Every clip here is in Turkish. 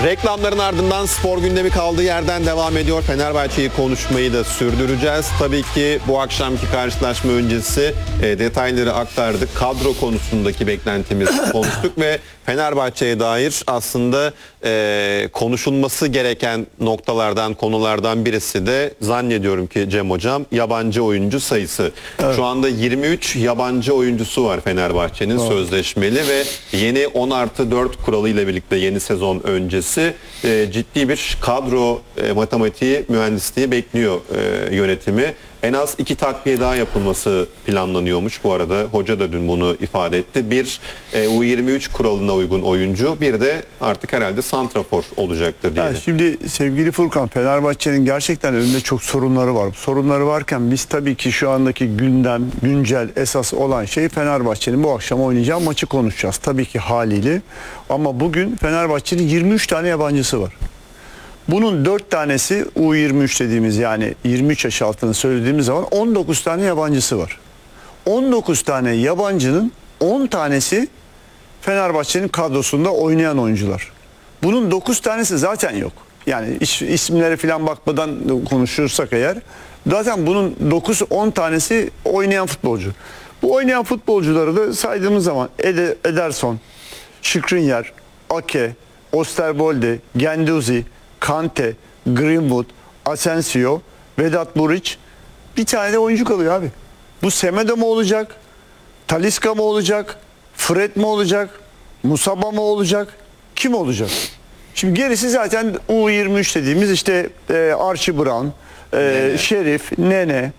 Reklamların ardından spor gündemi kaldığı yerden devam ediyor. Fenerbahçe'yi konuşmayı da sürdüreceğiz. Tabii ki bu akşamki karşılaşma öncesi detayları aktardık. Kadro konusundaki beklentimizi konuştuk ve Fenerbahçe'ye dair aslında konuşulması gereken noktalardan, konulardan birisi de zannediyorum ki Cem Hocam yabancı oyuncu sayısı. Evet. Şu anda 23 yabancı oyuncusu var Fenerbahçe'nin sözleşmeli ve yeni 10+4 kuralıyla birlikte yeni sezon öncesi ciddi bir kadro matematiği, mühendisliği bekliyor yönetimi. En az 2 takviye daha yapılması planlanıyormuş. Bu arada hoca da dün bunu ifade etti. Bir U23 kuralına uygun oyuncu, bir de artık herhalde santrafor olacaktır diye. Yani şimdi sevgili Furkan, Fenerbahçe'nin gerçekten önünde çok sorunları var. Sorunları varken biz tabii ki şu andaki gündem, güncel esas olan şey Fenerbahçe'nin bu akşam oynayacağı maçı konuşacağız. Tabii ki haliyle. Ama bugün Fenerbahçe'nin 23 tane yabancısı var. Bunun 4 tanesi U23 dediğimiz, yani 23 yaş altını söylediğimiz zaman 19 tane yabancısı var. 19 tane yabancının 10 tanesi Fenerbahçe'nin kadrosunda oynayan oyuncular. Bunun 9 tanesi zaten yok. Yani isimlere falan bakmadan konuşursak eğer, zaten bunun 9-10 tanesi oynayan futbolcu. Bu oynayan futbolcuları da saydığımız zaman Ederson, Skriniar, Ake, Osterwolde, Guendouzi, Kante, Greenwood, Asensio, Vedat Muriç, bir tane de oyuncu kalıyor abi. Bu Semedo mu olacak? Talisca mı olacak? Fred mi olacak? Musaba mı olacak? Kim olacak? Şimdi gerisi zaten U23 dediğimiz işte Archie Brown, Şerif, Nene,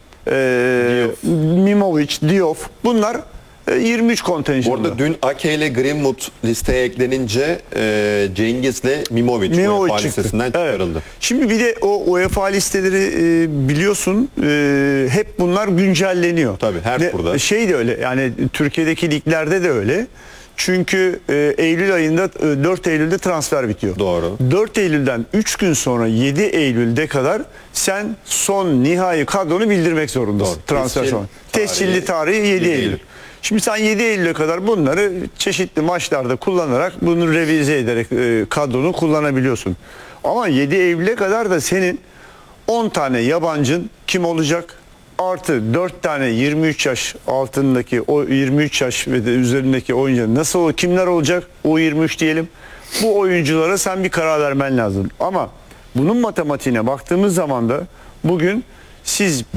Mimovic, Diouf, bunlar 23 kontenjanında. Orada dün Ake ile Greenwood listeye eklenince Cengiz'le Mimovic UEFA listesinden çıkarıldı. Evet. Şimdi bir de o UEFA listeleri biliyorsun hep bunlar güncelleniyor. Tabii her turda. Şey de öyle, yani Türkiye'deki liglerde de öyle. Çünkü Eylül ayında 4 Eylül'de transfer bitiyor. Doğru. 4 Eylül'den 3 gün sonra 7 Eylül'de kadar sen son nihai kadronu bildirmek zorundasın. Doğru. Transfer sonra. Tescilli tarihi 7 Eylül. Şimdi sen 7 Eylül'e kadar bunları çeşitli maçlarda kullanarak, bunu revize ederek kadronu kullanabiliyorsun. Ama 7 Eylül'e kadar da senin 10 tane yabancın kim olacak? Artı 4 tane 23 yaş altındaki, o 23 yaş ve de üzerindeki oyuncu nasıl, kimler olacak? O 23 diyelim. Bu oyunculara sen bir karar vermen lazım. Ama bunun matematiğine baktığımız zaman da bugün siz